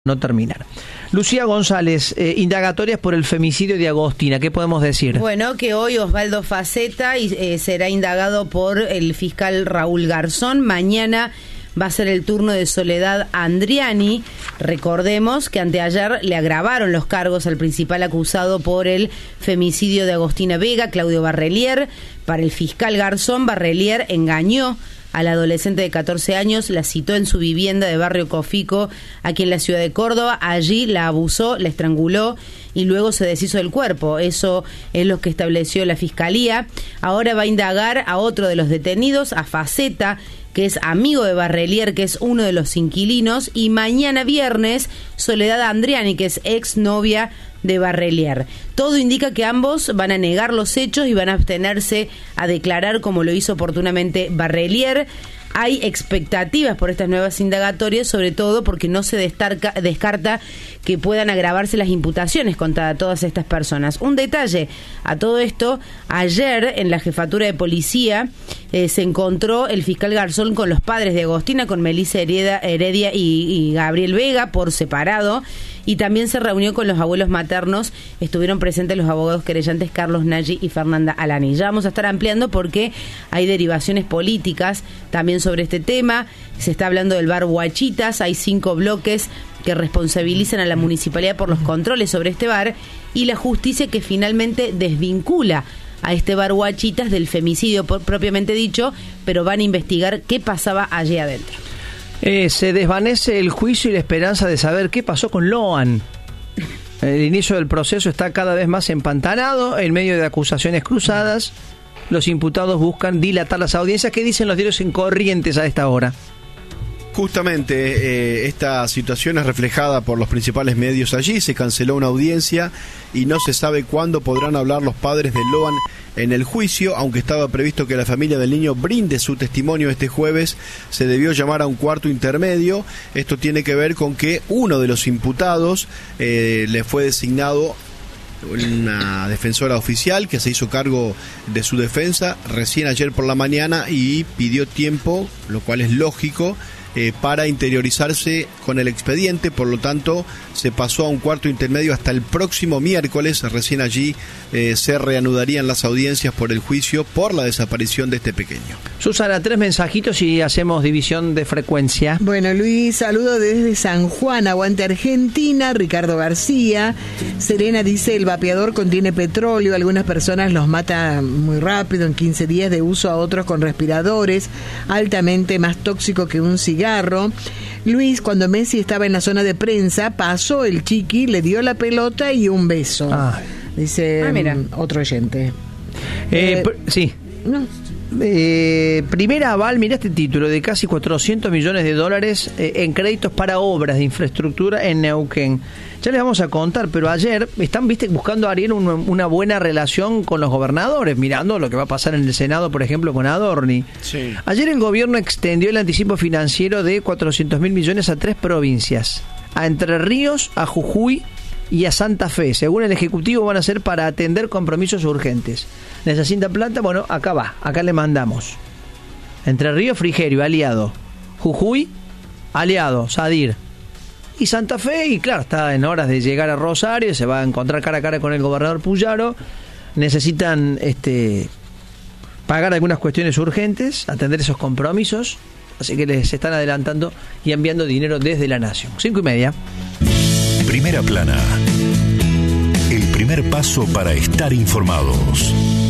no terminar. Lucía González, indagatorias por el femicidio de Agostina, ¿qué podemos decir? Bueno, que hoy Osvaldo Faceta será indagado por el fiscal Raúl Garzón. Mañana va a ser el turno de Soledad Andriani. Recordemos que anteayer le agravaron los cargos al principal acusado por el femicidio de Agostina Vega, Claudio Barrelier. Para el fiscal Garzón, Barrelier engañó a la adolescente de 14 años, la citó en su vivienda de Barrio Cofico, aquí en la ciudad de Córdoba. Allí la abusó, la estranguló y luego se deshizo del cuerpo. Eso es lo que estableció la fiscalía. Ahora va a indagar a otro de los detenidos, a Faceta, que es amigo de Barrelier, que es uno de los inquilinos, y mañana viernes Soledad Andriani, que es exnovia de Barrelier. Todo indica que ambos van a negar los hechos y van a abstenerse a declarar, como lo hizo oportunamente Barrelier. Hay expectativas por estas nuevas indagatorias, sobre todo porque no se descarta que puedan agravarse las imputaciones contra todas estas personas. Un detalle a todo esto: ayer en la jefatura de policía se encontró el fiscal Garzón con los padres de Agostina, con Melissa Heredia y Gabriel Vega por separado, y también se reunió con los abuelos maternos. Estuvieron presentes los abogados querellantes Carlos Nagy y Fernanda Alani. Ya vamos a estar ampliando porque hay derivaciones políticas también sobre este tema. Se está hablando del bar Huachitas. Hay 5 bloques que responsabilizan a la municipalidad por los controles sobre este bar, y la justicia que finalmente desvincula a este bar Huachitas del femicidio propiamente dicho, pero van a investigar qué pasaba allí adentro. Se desvanece el juicio y la esperanza de saber qué pasó con Loan. El inicio del proceso está cada vez más empantanado en medio de acusaciones cruzadas. Los imputados buscan dilatar las audiencias. ¿Qué dicen los diarios en Corrientes a esta hora? Justamente esta situación es reflejada por los principales medios allí. Se canceló una audiencia y no se sabe cuándo podrán hablar los padres de Loan en el juicio. Aunque estaba previsto que la familia del niño brinde su testimonio este jueves, se debió llamar a un cuarto intermedio. Esto tiene que ver con que uno de los imputados le fue designado una defensora oficial que se hizo cargo de su defensa recién ayer por la mañana y pidió tiempo, lo cual es lógico, para interiorizarse con el expediente. Por lo tanto, se pasó a un cuarto intermedio hasta el próximo miércoles. Recién allí se reanudarían las audiencias por el juicio por la desaparición de este pequeño. Susana, 3 mensajitos y hacemos división de frecuencia. Bueno, Luis, saludo desde San Juan, aguante Argentina. Ricardo García. Serena dice: el vapeador contiene petróleo, algunas personas los mata muy rápido, en 15 días de uso, a otros con respiradores, altamente más tóxico que un cigarro. Luis, cuando Messi estaba en la zona de prensa, pasó el chiqui, le dio la pelota y un beso. Dice otro oyente. Sí. No. Primera aval, mira este título, de casi $400 millones en créditos para obras de infraestructura en Neuquén. Ya les vamos a contar, pero ayer están buscando a Ariel una buena relación con los gobernadores, mirando lo que va a pasar en el Senado, por ejemplo, con Adorni. Sí. Ayer el gobierno extendió el anticipo financiero de $400 mil millones a 3 provincias: a Entre Ríos, a Jujuy y a Santa Fe. Según el Ejecutivo, van a ser para atender compromisos urgentes. ¿Necesita plata? Bueno, acá le mandamos. Entre Ríos, Frigerio, aliado. Jujuy, aliado, Sadir. Y Santa Fe, y claro, está en horas de llegar a Rosario, se va a encontrar cara a cara con el gobernador Puyaro. Necesitan pagar algunas cuestiones urgentes, atender esos compromisos, así que les están adelantando y enviando dinero desde la Nación. 5:30. Primera Plana. El primer paso para estar informados.